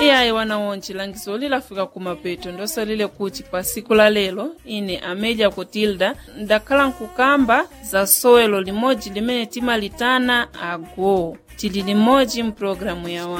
Iya wana wonchi langizo lilafika kumapeto ndosa lile kuti pa siku la lelo ine Amelia Kotilda ndakhala nkukamba za sowelo limoji limene timalitana ago tili limoji mprogramu ya wana.